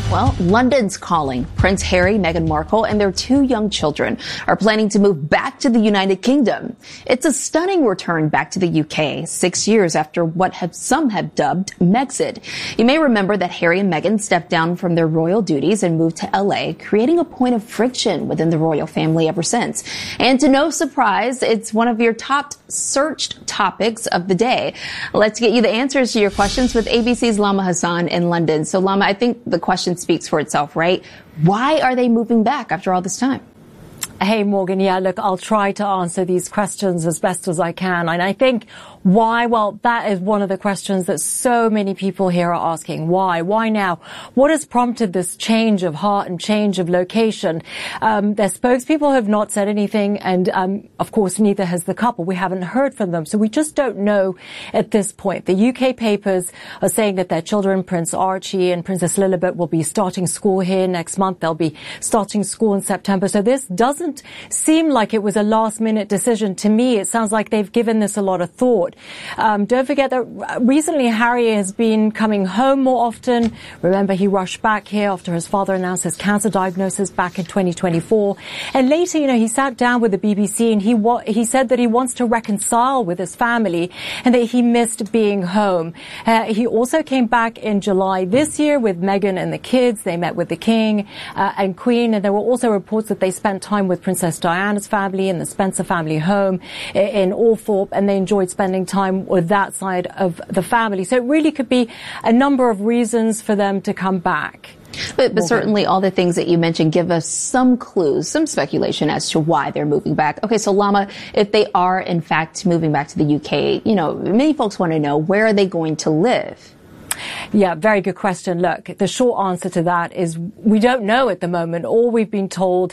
Well, London's calling. Prince Harry, Meghan Markle, and their two young children are planning to move back to the United Kingdom. It's a stunning return back to the UK, 6 years after what some have dubbed Megxit. You may remember that Harry and Meghan stepped down from their royal duties and moved to LA, creating a point of friction within the royal family ever since. And to no surprise, it's one of your top searched topics of the day. Let's get you the answers to your questions with ABC's Lama Hassan in London. So Lama, I think the question speaks for itself, right? Why are they moving back after all this time? Hey, Morgan. Yeah, look, I'll try to answer these questions as best as I can. And I think why? Well, that is one of the questions that so many people here are asking. Why? Why now? What has prompted this change of heart and change of location? Their spokespeople have not said anything. And, of course, neither has the couple. We haven't heard from them. So we just don't know at this point. The UK papers are saying that their children, Prince Archie and Princess Lilibet, will be starting school here next month. They'll be starting school in September. So this doesn't seem like it was a last-minute decision. To me, it sounds like they've given this a lot of thought. Don't forget that recently Harry has been coming home more often. Remember, he rushed back here after his father announced his cancer diagnosis back in 2024. And later, he sat down with the BBC and he said that he wants to reconcile with his family and that he missed being home. He also came back in July this year with Meghan and the kids. They met with the King and Queen, and there were also reports that they spent time with Princess Diana's family in the Spencer family home in Althorpe, and they enjoyed spending time with that side of the family. So it really could be a number of reasons for them to come back. But certainly all the things that you mentioned give us some clues, some speculation as to why they're moving back. Okay, so Lama, if they are in fact moving back to the UK, many folks want to know, where are they going to live? Yeah, very good question. Look, the short answer to that is we don't know at the moment. All we've been told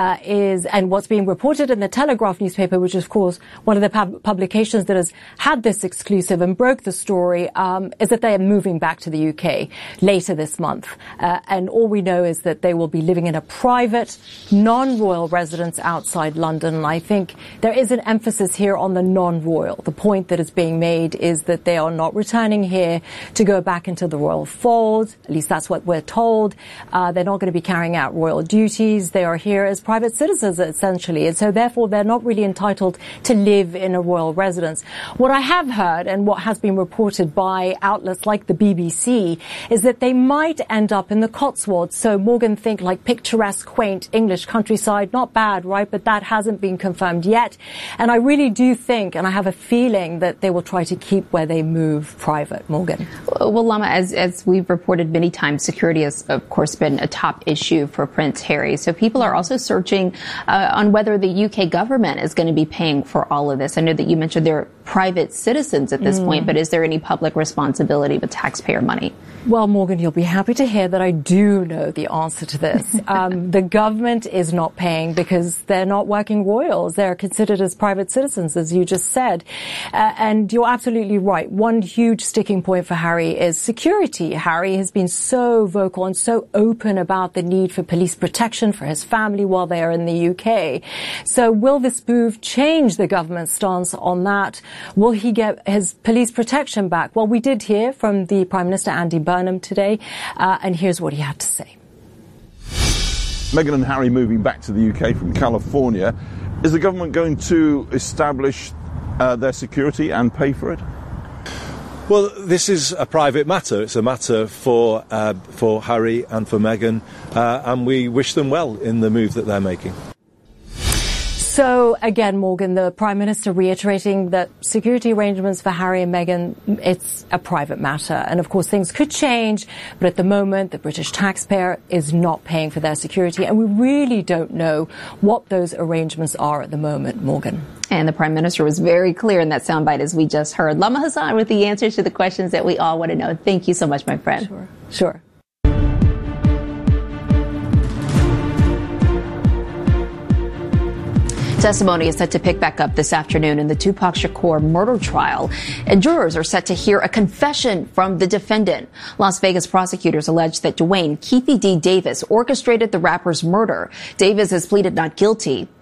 is, and what's being reported in the Telegraph newspaper, which is, of course, one of the publications that has had this exclusive and broke the story, is that they are moving back to the UK later this month. And all we know is that they will be living in a private, non-royal residence outside London. And I think there is an emphasis here on the non-royal. The point that is being made is that they are not returning here to go back into the royal fold. At least that's what we're told. They're not going to be carrying out royal duties. They are here as private citizens, essentially. And so, therefore, they're not really entitled to live in a royal residence. What I have heard, and what has been reported by outlets like the BBC, is that they might end up in the Cotswolds. So, Morgan, think like picturesque, quaint English countryside. Not bad, right? But that hasn't been confirmed yet. And I really do think, and I have a feeling, that they will try to keep where they move private. Morgan. Well, Lama, as we've reported many times, security has, of course, been a top issue for Prince Harry. So people are also searching on whether the UK government is going to be paying for all of this. I know that you mentioned they're private citizens at this point, but is there any public responsibility with taxpayer money? Well, Morgan, you'll be happy to hear that I do know the answer to this. The government is not paying because they're not working royals. They're considered as private citizens, as you just said. And you're absolutely right. One huge sticking point for Harry is security. Harry has been so vocal and so open about the need for police protection for his family while they are in the UK. So will this move change the government's stance on that? Will he get his police protection back? Well, we did hear from the Prime Minister, Andy Burnham, today, and here's what he had to say. Meghan and Harry moving back to the UK from California. Is the government going to establish their security and pay for it? Well, this is a private matter. It's a matter for Harry and for Meghan, and we wish them well in the move that they're making. So, again, Morgan, the Prime Minister reiterating that security arrangements for Harry and Meghan, it's a private matter. And, of course, things could change. But at the moment, the British taxpayer is not paying for their security. And we really don't know what those arrangements are at the moment, Morgan. And the Prime Minister was very clear in that soundbite, as we just heard. Lama Hassan with the answers to the questions that we all want to know. Thank you so much, my friend. Sure. Testimony is set to pick back up this afternoon in the Tupac Shakur murder trial, and jurors are set to hear a confession from the defendant. Las Vegas prosecutors allege that Dwayne Keefe D. Davis orchestrated the rapper's murder. Davis has pleaded not guilty.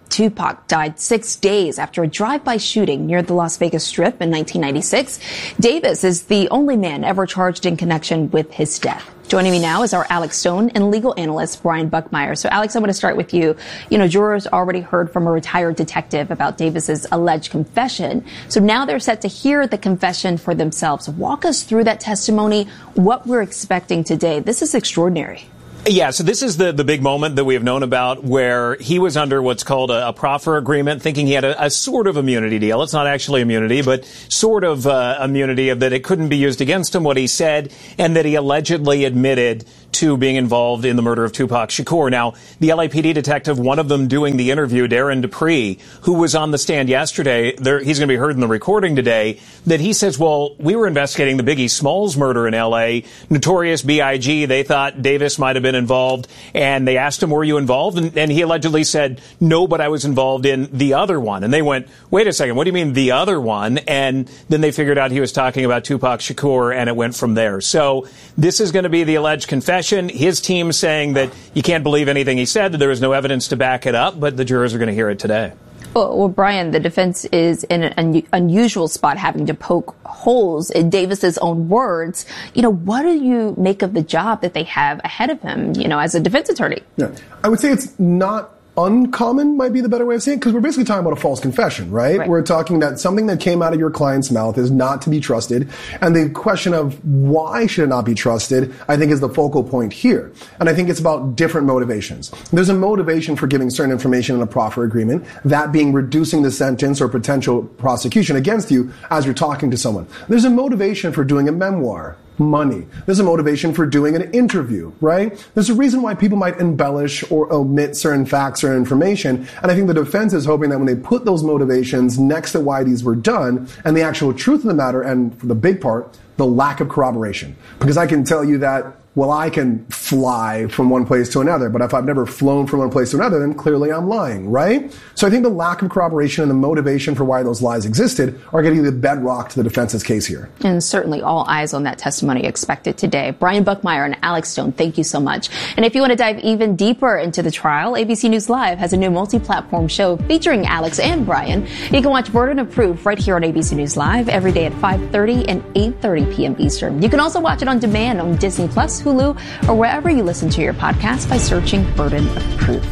Tupac died 6 days after a drive-by shooting near the Las Vegas Strip in 1996. Davis is the only man ever charged in connection with his death. Joining me now is our Alex Stone and legal analyst Brian Buckmeyer. So, Alex, I want to start with you. Jurors already heard from a retired detective about Davis's alleged confession. So now they're set to hear the confession for themselves. Walk us through that testimony, what we're expecting today. This is extraordinary. Yeah, so this is the big moment that we have known about where he was under what's called a proffer agreement, thinking he had a sort of immunity deal. It's not actually immunity, but sort of immunity of that it couldn't be used against him, what he said, and that he allegedly admitted to being involved in the murder of Tupac Shakur. Now, the LAPD detective, one of them doing the interview, Darren Dupree, who was on the stand yesterday, he's going to be heard in the recording today, that he says, well, we were investigating the Biggie Smalls murder in L.A., Notorious B.I.G., they thought Davis might have been involved, and they asked him, were you involved? And he allegedly said, no, but I was involved in the other one. And they went, wait a second, what do you mean the other one? And then they figured out he was talking about Tupac Shakur, and it went from there. So this is going to be the alleged confession. His team saying that you can't believe anything he said, that there was no evidence to back it up, but the jurors are going to hear it today. Well, Brian, the defense is in an unusual spot, having to poke holes in Davis's own words. What do you make of the job that they have ahead of him, as a defense attorney? Yeah, I would say it's not uncommon, might be the better way of saying it, because we're basically talking about a false confession, right? We're talking that something that came out of your client's mouth is not to be trusted. And the question of why should it not be trusted, I think, is the focal point here. And I think it's about different motivations. There's a motivation for giving certain information in a proffer agreement, that being reducing the sentence or potential prosecution against you as you're talking to someone. There's a motivation for doing a memoir. Money. There's a motivation for doing an interview, right? There's a reason why people might embellish or omit certain facts or information. And I think the defense is hoping that when they put those motivations next to why these were done and the actual truth of the matter, and for the big part, the lack of corroboration. Because I can tell you that, well, I can fly from one place to another, but if I've never flown from one place to another, then clearly I'm lying, right? So I think the lack of corroboration and the motivation for why those lies existed are going to be the bedrock to the defense's case here. And certainly all eyes on that testimony expected today. Brian Buckmeyer and Alex Stone, thank you so much. And if you want to dive even deeper into the trial, ABC News Live has a new multi-platform show featuring Alex and Brian. You can watch Burden of Proof right here on ABC News Live every day at 5:30 and 8:30 p.m. Eastern. You can also watch it on demand on Disney Plus, Hulu, or wherever you listen to your podcast by searching Burden of Proof.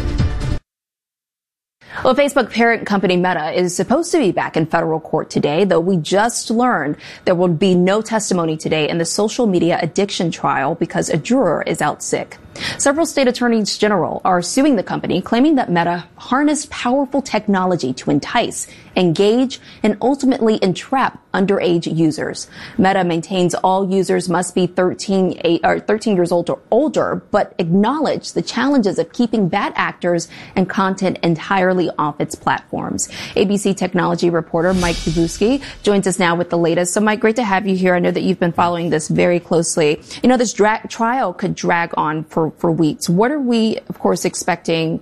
Well, Facebook parent company Meta is supposed to be back in federal court today, though we just learned there will be no testimony today in the social media addiction trial because a juror is out sick. Several state attorneys general are suing the company, claiming that Meta harnessed powerful technology to entice, engage, and ultimately entrap underage users. Meta maintains all users must be 13 years old or older, but acknowledge the challenges of keeping bad actors and content entirely off its platforms. ABC technology reporter Mike Dubusky joins us now with the latest. So, Mike, great to have you here. I know that you've been following this very closely. This trial could drag on for weeks. What are we, of course, expecting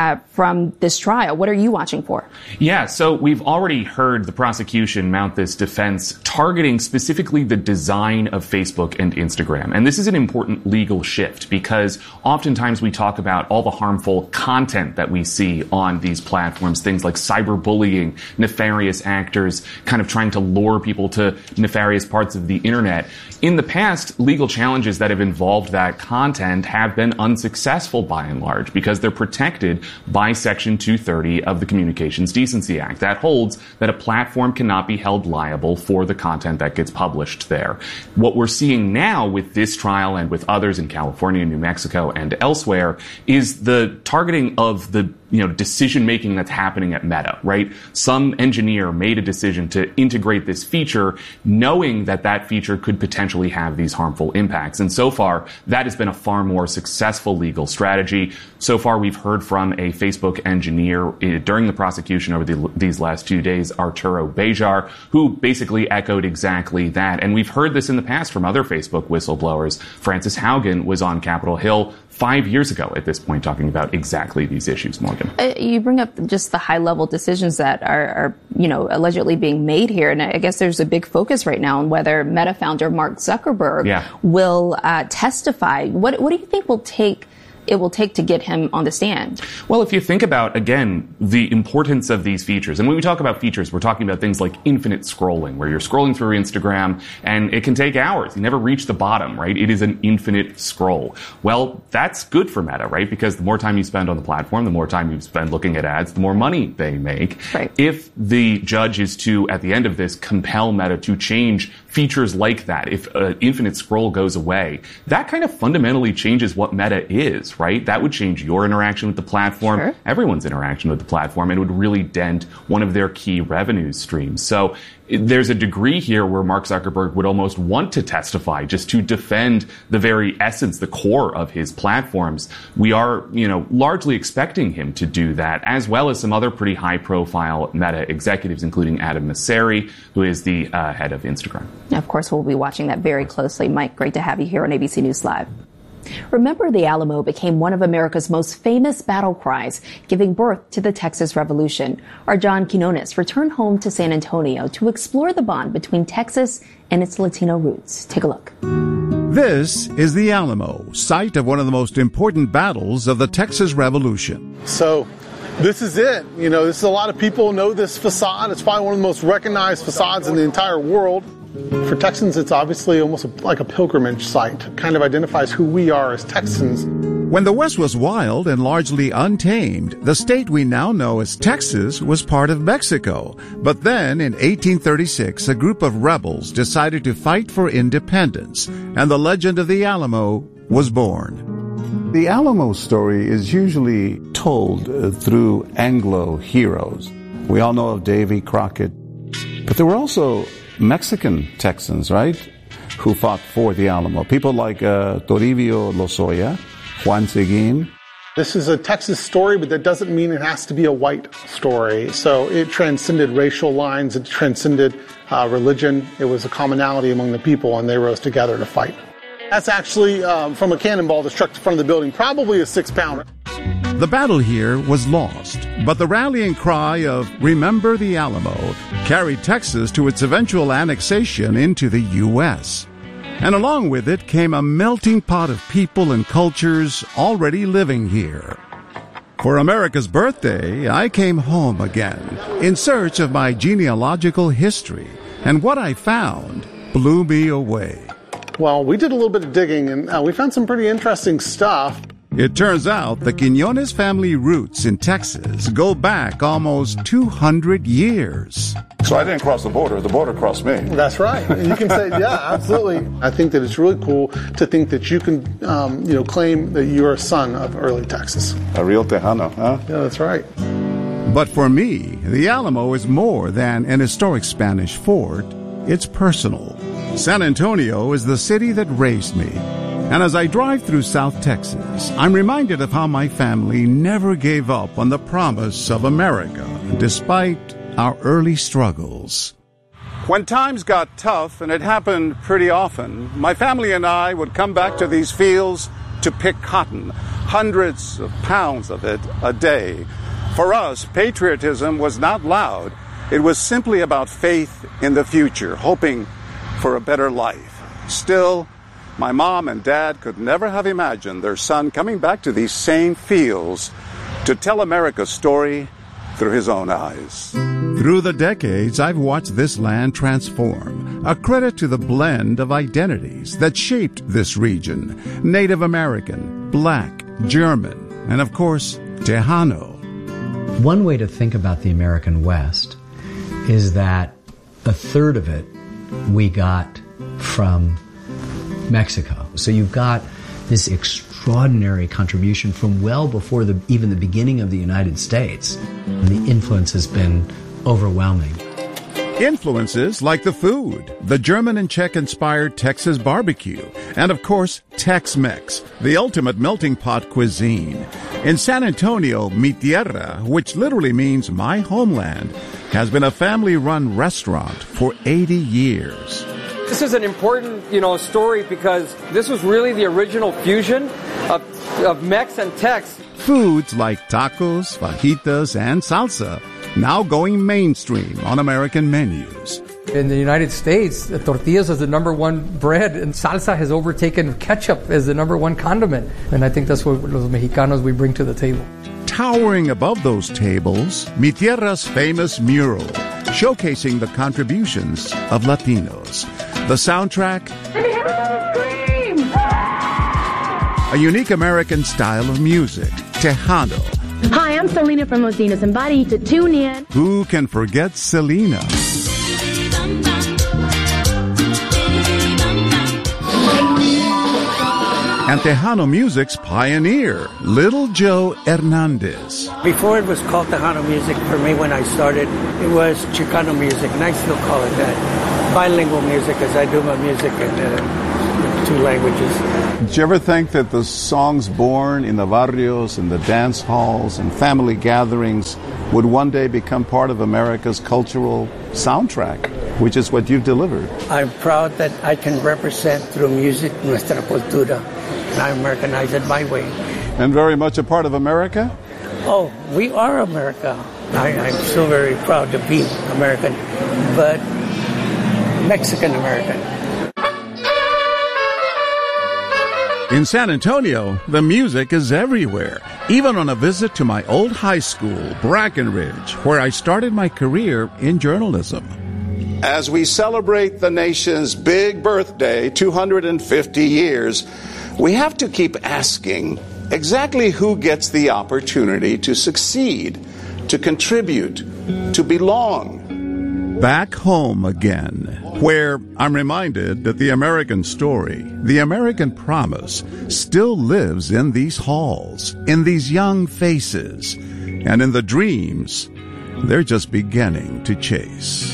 from this trial? What are you watching for? Yeah, so we've already heard the prosecution mount this defense targeting specifically the design of Facebook and Instagram. And this is an important legal shift because oftentimes we talk about all the harmful content that we see on these platforms, things like cyberbullying, nefarious actors kind of trying to lure people to nefarious parts of the internet. In the past, legal challenges that have involved that content have been unsuccessful by and large because they're protected by Section 230 of the Communications Decency Act. That holds that a platform cannot be held liable for the content that gets published there. What we're seeing now with this trial and with others in California, New Mexico, and elsewhere is the targeting of the decision-making that's happening at Meta, right? Some engineer made a decision to integrate this feature knowing that that feature could potentially have these harmful impacts. And so far, that has been a far more successful legal strategy. So far, we've heard from a Facebook engineer during the prosecution over these last 2 days, Arturo Bejar, who basically echoed exactly that. And we've heard this in the past from other Facebook whistleblowers. Frances Haugen was on Capitol Hill 5 years ago at this point talking about exactly these issues, Morgan. You bring up just the high-level decisions that are allegedly being made here, and I guess there's a big focus right now on whether Meta founder Mark Zuckerberg will testify. What do you think will take it will take to get him on the stand. Well, if you think about, again, the importance of these features, and when we talk about features, we're talking about things like infinite scrolling, where you're scrolling through Instagram and it can take hours. You never reach the bottom, right? It is an infinite scroll. Well, that's good for Meta, right? Because the more time you spend on the platform, the more time you spend looking at ads, the more money they make. Right. If the judge is to, at the end of this, compel Meta to change features like that, if infinite scroll goes away, that kind of fundamentally changes what Meta is, right? That would change your interaction with the platform, sure, everyone's interaction with the platform, and it would really dent one of their key revenue streams. So there's a degree here where Mark Zuckerberg would almost want to testify just to defend the very essence, the core of his platforms. We are, largely expecting him to do that, as well as some other pretty high-profile Meta executives, including Adam Mosseri, who is the head of Instagram. Of course, we'll be watching that very closely. Mike, great to have you here on ABC News Live. Remember, the Alamo became one of America's most famous battle cries, giving birth to the Texas Revolution. Our John Quinones returned home to San Antonio to explore the bond between Texas and its Latino roots. Take a look. This is the Alamo, site of one of the most important battles of the Texas Revolution. So this is it. This is a lot of people know this facade. It's probably one of the most recognized facades in the entire world. For Texans, it's obviously almost like a pilgrimage site. It kind of identifies who we are as Texans. When the West was wild and largely untamed, the state we now know as Texas was part of Mexico. But then, in 1836, a group of rebels decided to fight for independence, and the legend of the Alamo was born. The Alamo story is usually told through Anglo heroes. We all know of Davy Crockett, but there were also Mexican Texans, right, who fought for the Alamo. People like Toribio Lozoya, Juan Seguin. This is a Texas story, but that doesn't mean it has to be a white story. So it transcended racial lines. It transcended religion. It was a commonality among the people, and they rose together to fight. That's actually from a cannonball that struck the front of the building, probably a 6-pounder. The battle here was lost, but the rallying cry of "Remember the Alamo" carried Texas to its eventual annexation into the U.S. And along with it came a melting pot of people and cultures already living here. For America's birthday, I came home again in search of my genealogical history, and what I found blew me away. Well, we did a little bit of digging, and we found some pretty interesting stuff. It turns out the Quinones family roots in Texas go back almost 200 years. So I didn't cross the border crossed me. That's right. You can say, yeah, absolutely. I think that it's really cool to think that you can, claim that you're a son of early Texas. A real Tejano, huh? Yeah, that's right. But for me, the Alamo is more than an historic Spanish fort. It's personal. San Antonio is the city that raised me. And as I drive through South Texas, I'm reminded of how my family never gave up on the promise of America, despite our early struggles. When times got tough, and it happened pretty often, my family and I would come back to these fields to pick cotton, hundreds of pounds of it a day. For us, patriotism was not loud. It was simply about faith in the future, hoping for a better life. Still, my mom and dad could never have imagined their son coming back to these same fields to tell America's story through his own eyes. Through the decades, I've watched this land transform, a credit to the blend of identities that shaped this region: Native American, Black, German, and of course, Tejano. One way to think about the American West is that a third of it we got from Mexico. So you've got this extraordinary contribution from well before even the beginning of the United States. And the influence has been overwhelming. Influences like the food, the German and Czech-inspired Texas barbecue, and of course, Tex-Mex, the ultimate melting pot cuisine. In San Antonio, Mi Tierra, which literally means my homeland, has been a family-run restaurant for 80 years. This is an important, story because this was really the original fusion of Mex and Tex. Foods like tacos, fajitas, and salsa now going mainstream on American menus. In the United States, tortillas is the number one bread, and salsa has overtaken ketchup as the number one condiment. And I think that's what los Mexicanos we bring to the table. Towering above those tables, Mi Tierra's famous mural, showcasing the contributions of Latinos. The soundtrack, a unique American style of music, Tejano. Hi, I'm Selena from Los Dinos. Invite you to tune in. Who can forget Selena? And Tejano music's pioneer, Little Joe Hernandez. Before it was called Tejano music, for me when I started, it was Chicano music, and I still call it that. Bilingual music, as I do my music in 2 languages. Did you ever think that the songs born in the barrios, in the dance halls, and family gatherings would one day become part of America's cultural soundtrack, which is what you've delivered? I'm proud that I can represent through music nuestra cultura. And I Americanize it my way. And very much a part of America? Oh, we are America. I'm so very proud to be American, but Mexican-American. In San Antonio, the music is everywhere, even on a visit to my old high school, Brackenridge, where I started my career in journalism. As we celebrate the nation's big birthday, 250 years, we have to keep asking exactly who gets the opportunity to succeed, to contribute, to belong. Back home again, where I'm reminded that the American story, the American promise, still lives in these halls, in these young faces, and in the dreams they're just beginning to chase.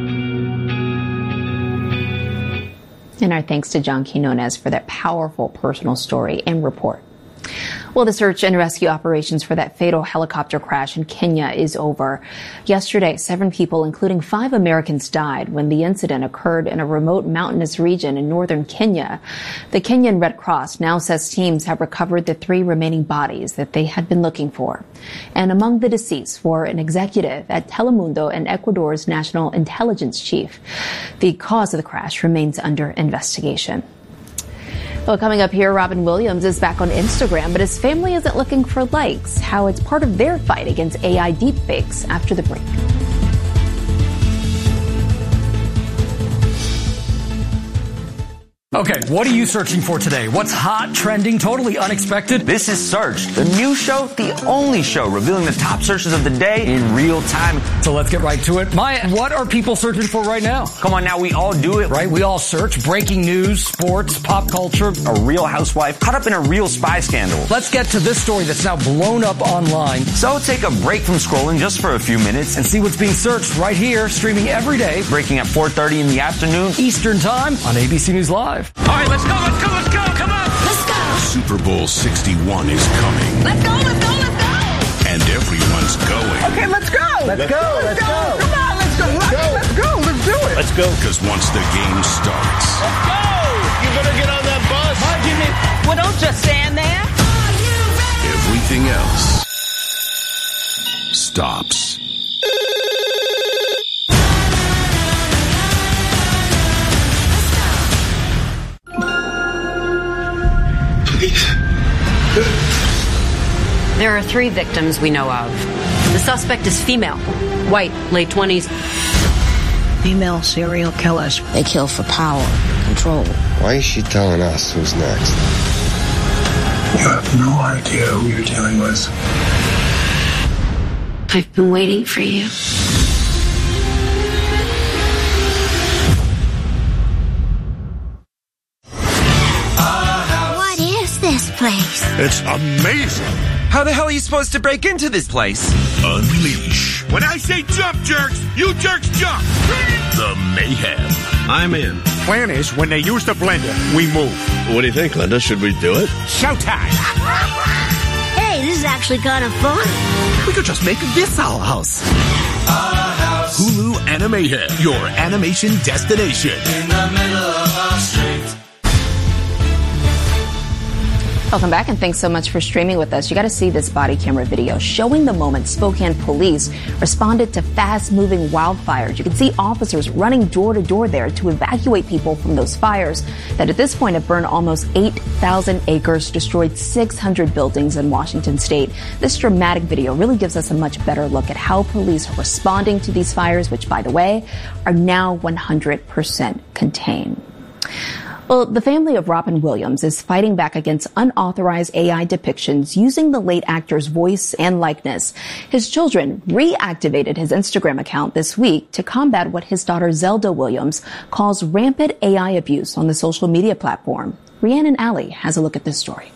And our thanks to John Quinones for that powerful personal story and report. Well, the search and rescue operations for that fatal helicopter crash in Kenya is over. Yesterday, 7 people, including 5 Americans, died when the incident occurred in a remote mountainous region in northern Kenya. The Kenyan Red Cross now says teams have recovered the 3 remaining bodies that they had been looking for. And among the deceased were an executive at Telemundo and Ecuador's national intelligence chief. The cause of the crash remains under investigation. Well, coming up here, Robin Williams is back on Instagram, but his family isn't looking for likes. How it's part of their fight against AI deepfakes after the break. Okay, what are you searching for today? What's hot, trending, totally unexpected? This is Searched, the new show, the only show revealing the top searches of the day in real time. So let's get right to it. Maya, what are people searching for right now? Come on now, we all do it. Right, we all search breaking news, sports, pop culture. A real housewife caught up in a real spy scandal. Let's get to this story that's now blown up online. So take a break from scrolling just for a few minutes and see what's being searched right here, streaming every day. Breaking at 4:30 in the afternoon. Eastern Time on ABC News Live. All right, let's go, come on! Let's go! Super Bowl 61 is coming. Let's go! And everyone's going. Okay, let's go! Let's go! Come on, let's go! Let's do it! Let's go. Because once the game starts... Let's go! You better get on that bus! Hi, Jimmy. Well, don't just stand there. Everything else stops. There are 3 victims we know of. The suspect is female, white, late 20s. Female serial killers. They kill for power, control. Why is she telling us who's next? You have no idea who you're dealing with. I've been waiting for you. What is this place? It's amazing. How the hell are you supposed to break into this place? Unleash. When I say jump, jerks, you jerks jump. The mayhem. I'm in. Plan is, when they use the blender, we move. What do you think, Linda? Should we do it? Showtime. Hey, this is actually kind of fun. We could just make this our house. Hulu Animated, your animation destination. In the middle of our street. Welcome back, and thanks so much for streaming with us. You got to see this body camera video showing the moment Spokane police responded to fast-moving wildfires. You can see officers running door to door there to evacuate people from those fires that at this point have burned almost 8,000 acres, destroyed 600 buildings in Washington state. This dramatic video really gives us a much better look at how police are responding to these fires, which, by the way, are now 100% contained. Well, the family of Robin Williams is fighting back against unauthorized AI depictions using the late actor's voice and likeness. His children reactivated his Instagram account this week to combat what his daughter Zelda Williams calls rampant AI abuse on the social media platform. Rhiannon Alley has a look at this story.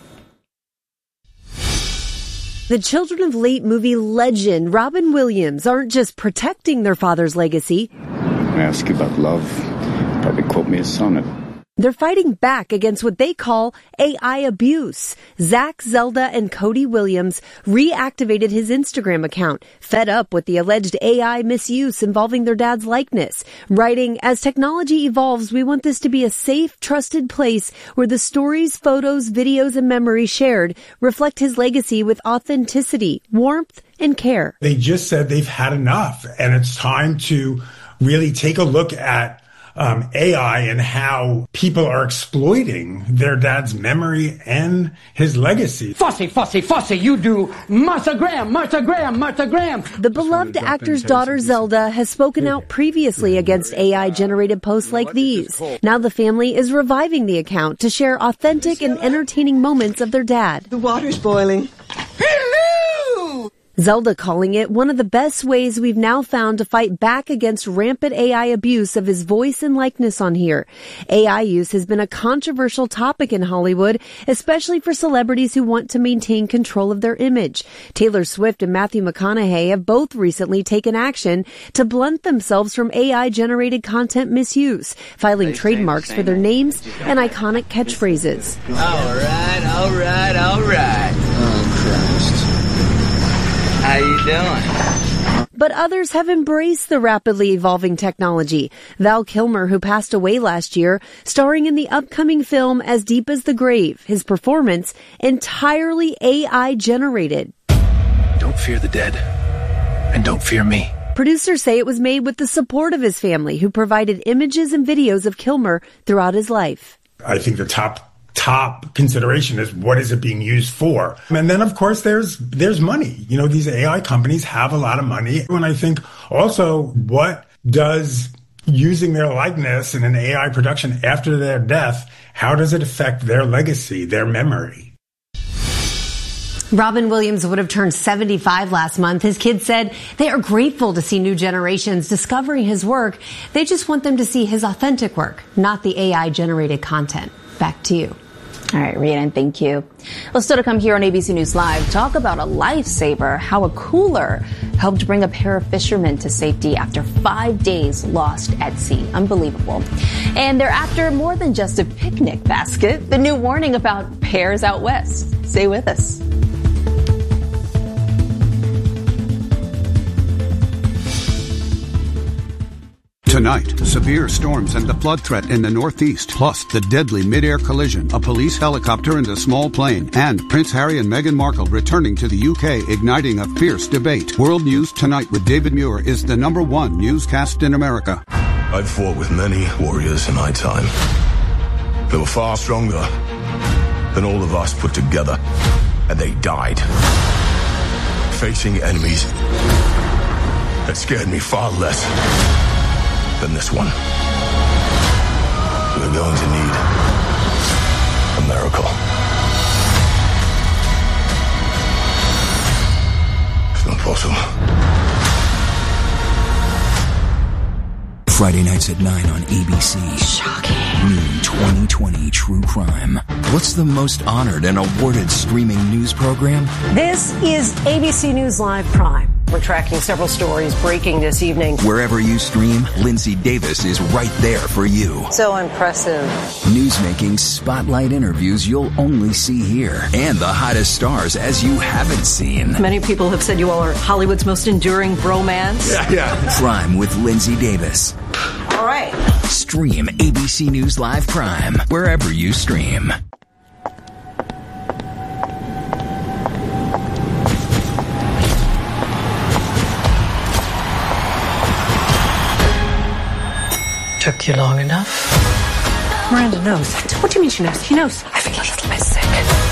The children of late movie legend Robin Williams aren't just protecting their father's legacy. I ask you about love, probably quote me a sonnet. They're fighting back against what they call AI abuse. Zach, Zelda, and Cody Williams reactivated his Instagram account, fed up with the alleged AI misuse involving their dad's likeness, writing, "As technology evolves, we want this to be a safe, trusted place where the stories, photos, videos, and memories shared reflect his legacy with authenticity, warmth, and care." They just said they've had enough, and it's time to really take a look at AI and how people are exploiting their dad's memory and his legacy. Fussy, you do Martha Graham. The beloved actor's daughter Zelda has spoken out previously against AI-generated posts like these. Now the family is reviving the account to share authentic and entertaining moments of their dad. The water's boiling. Hello! Zelda calling it one of the best ways we've now found to fight back against rampant AI abuse of his voice and likeness on here. AI use has been a controversial topic in Hollywood, especially for celebrities who want to maintain control of their image. Taylor Swift and Matthew McConaughey have both recently taken action to blunt themselves from AI-generated content misuse, filing trademarks for their names and iconic catchphrases. All right. Oh, Christ. How you doing? But others have embraced the rapidly evolving technology. Val Kilmer, who passed away last year, starring in the upcoming film As Deep as the Grave, his performance entirely AI-generated. Don't fear the dead, and don't fear me. Producers say it was made with the support of his family, who provided images and videos of Kilmer throughout his life. I think the top consideration is what is it being used for? And then, of course, there's money. You know, these AI companies have a lot of money. And I think also, what does using their likeness in an AI production after their death, how does it affect their legacy, their memory? Robin Williams would have turned 75 last month. His kids said they are grateful to see new generations discovering his work. They just want them to see his authentic work, not the AI-generated content. Back to you. All right, Rhiannon, thank you. Well, still to come here on ABC News Live, talk about a lifesaver, how a cooler helped bring a pair of fishermen to safety after 5 days lost at sea. Unbelievable. And they're after more than just a picnic basket. The new warning about bears out west. Stay with us. Tonight, severe storms and the flood threat in the Northeast, plus the deadly mid-air collision, a police helicopter and a small plane, and Prince Harry and Meghan Markle returning to the UK, igniting a fierce debate. World News Tonight with David Muir is the #1 newscast in America. I've fought with many warriors in my time. They were far stronger than all of us put together, and they died facing enemies that scared me far less than this one. We're going to need a miracle. It's not possible. Friday nights at 9 on ABC. Shocking. New 2020 True Crime. What's the most honored and awarded streaming news program? This is ABC News Live Prime. We're tracking several stories breaking this evening. Wherever you stream, Lindsay Davis is right there for you. So impressive. Newsmaking spotlight interviews you'll only see here. And the hottest stars as you haven't seen. Many people have said you all are Hollywood's most enduring bromance. Yeah. Prime with Lindsay Davis. All right. Stream ABC News Live Prime wherever you stream. Took you long enough. Miranda knows. What do you mean she knows? She knows. I feel a little bit sick.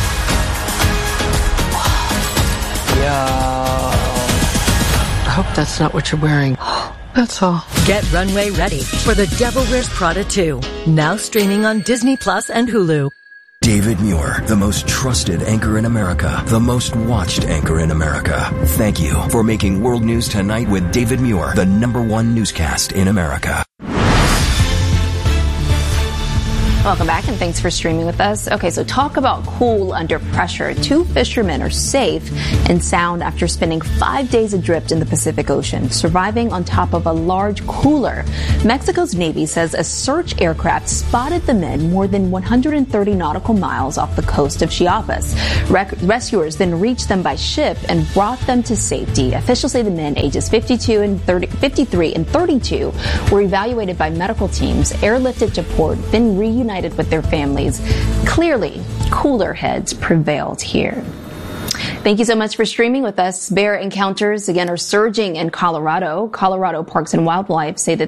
I hope that's not what you're wearing. That's all. Get runway ready for The Devil Wears Prada 2. Now streaming on Disney Plus and Hulu. David Muir, the most trusted anchor in America, the most watched anchor in America. Thank you for making World News Tonight with David Muir the #1 newscast in America. Welcome back, and thanks for streaming with us. Okay, so talk about cool under pressure. 2 fishermen are safe and sound after spending 5 days adrift in the Pacific Ocean, surviving on top of a large cooler. Mexico's Navy says a search aircraft spotted the men more than 130 nautical miles off the coast of Chiapas. Rescuers then reached them by ship and brought them to safety. Officials say the men, ages 53 and 32, were evaluated by medical teams, airlifted to port, then reunited with their families. Clearly, cooler heads prevailed here. Thank you so much for streaming with us. Bear encounters, again, are surging in Colorado. Colorado Parks and Wildlife say that